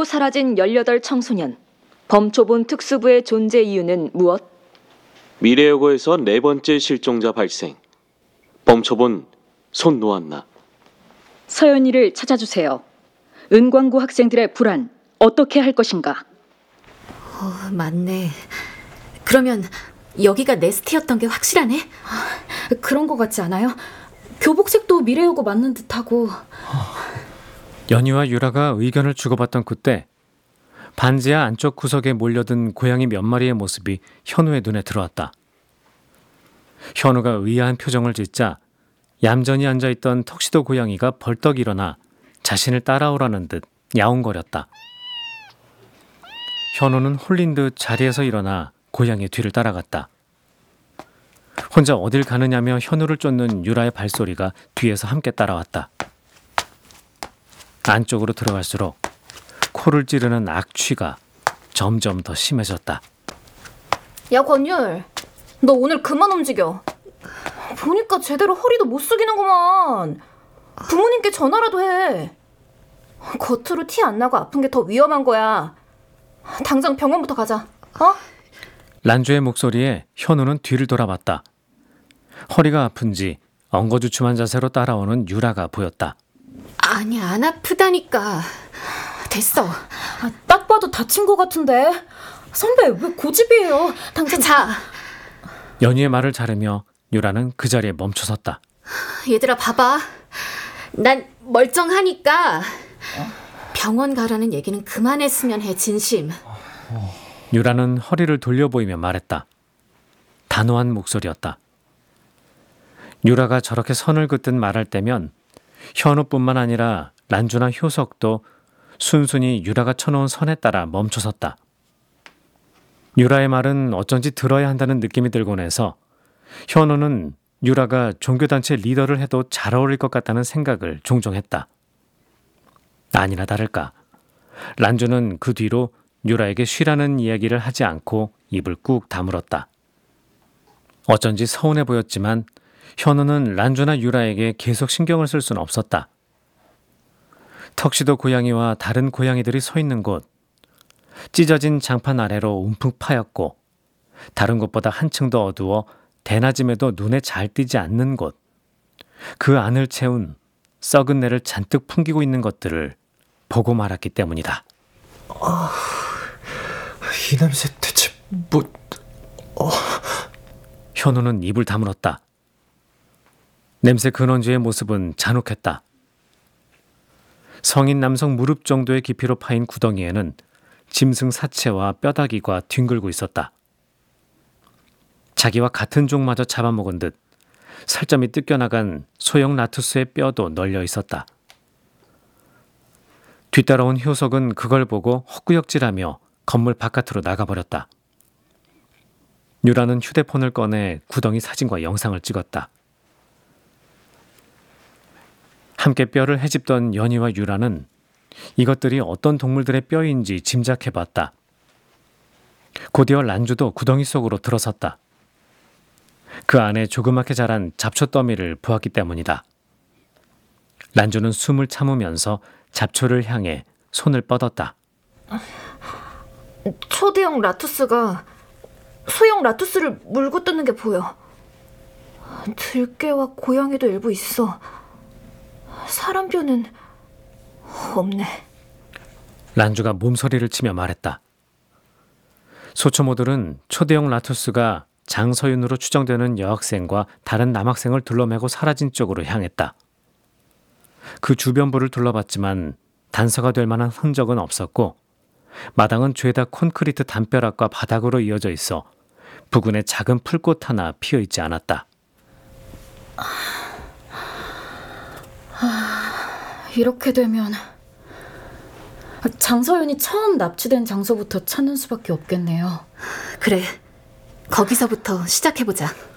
사라진 18 청소년. 범초본 특수부의 존재 이유는 무엇? 미래여고에서 4번째 실종자 발생. 범초본 손노안나. 서연이를 찾아주세요. 은광고 학생들의 불안, 어떻게 할 것인가? 맞네. 그러면 여기가 네스트였던 게 확실하네? 그런 거 같지 않아요? 교복색도 미래여고 맞는 듯하고. 연희와 유라가 의견을 주고받던 그때 반지하 안쪽 구석에 몰려든 고양이 몇 마리의 모습이 현우의 눈에 들어왔다. 현우가 의아한 표정을 짓자 얌전히 앉아있던 턱시도 고양이가 벌떡 일어나 자신을 따라오라는 듯 야옹거렸다. 현우는 홀린 듯 자리에서 일어나 고양이 뒤를 따라갔다. 혼자 어딜 가느냐며 현우를 쫓는 유라의 발소리가 뒤에서 함께 따라왔다. 안쪽으로 들어갈수록 코를 찌르는 악취가 점점 더 심해졌다. 야, 권율, 너 오늘 그만 움직여. 보니까 제대로 허리도 못 숙이는구만. 부모님께 전화라도 해. 겉으로 티 안 나고 아픈 게 더 위험한 거야. 당장 병원부터 가자. 란주의 목소리에 현우는 뒤를 돌아봤다. 허리가 아픈지 엉거주춤한 자세로 따라오는 유라가 보였다. 아니, 안 아프다니까. 됐어. 딱 봐도 다친 거 같은데. 선배, 왜 고집이에요? 당장 자. 연희의 말을 자르며 유라는 그 자리에 멈춰섰다. 얘들아, 봐봐. 난 멀쩡하니까 병원 가라는 얘기는 그만했으면 해, 진심. 유라는 허리를 돌려 보이며 말했다. 단호한 목소리였다. 유라가 저렇게 선을 긋듯 말할 때면 현우뿐만 아니라 란주나 효석도 순순히 유라가 쳐놓은 선에 따라 멈춰섰다. 유라의 말은 어쩐지 들어야 한다는 느낌이 들곤 해서 현우는 유라가 종교단체 리더를 해도 잘 어울릴 것 같다는 생각을 종종 했다. 아니나 다를까 란주는 그 뒤로 유라에게 쉬라는 이야기를 하지 않고 입을 꾹 다물었다. 어쩐지 서운해 보였지만 현우는 란주나 유라에게 계속 신경을 쓸 수는 없었다. 턱시도 고양이와 다른 고양이들이 서 있는 곳, 찢어진 장판 아래로 움푹 파였고 다른 곳보다 한층 더 어두워 대낮임에도 눈에 잘 띄지 않는 곳, 그 안을 채운 썩은 내를 잔뜩 풍기고 있는 것들을 보고 말았기 때문이다. 이 냄새 대체 현우는 입을 다물었다. 냄새 근원지의 모습은 잔혹했다. 성인 남성 무릎 정도의 깊이로 파인 구덩이에는 짐승 사체와 뼈다귀가 뒹굴고 있었다. 자기와 같은 종마저 잡아먹은 듯 살점이 뜯겨나간 소형 라투스의 뼈도 널려 있었다. 뒤따라온 효석은 그걸 보고 헛구역질하며 건물 바깥으로 나가버렸다. 유라는 휴대폰을 꺼내 구덩이 사진과 영상을 찍었다. 함께 뼈를 헤집던 연희와 유라는 이것들이 어떤 동물들의 뼈인지 짐작해봤다. 곧이어 란주도 구덩이 속으로 들어섰다. 그 안에 조그맣게 자란 잡초 더미를 보았기 때문이다. 란주는 숨을 참으면서 잡초를 향해 손을 뻗었다. 초대형 라투스가 소형 라투스를 물고 뜯는 게 보여. 들개와 고양이도 일부 있어. 사람 뼈는 없네. 란주가 몸소리를 치며 말했다. 소초모들은 초대형 라투스가 장서윤으로 추정되는 여학생과 다른 남학생을 둘러매고 사라진 쪽으로 향했다. 그 주변부를 둘러봤지만 단서가 될 만한 흔적은 없었고 마당은 죄다 콘크리트 담벼락과 바닥으로 이어져 있어 부근에 작은 풀꽃 하나 피어있지 않았다. 이렇게 되면 장서윤이 처음 납치된 장소부터 찾는 수밖에 없겠네요. 그래, 거기서부터 시작해보자.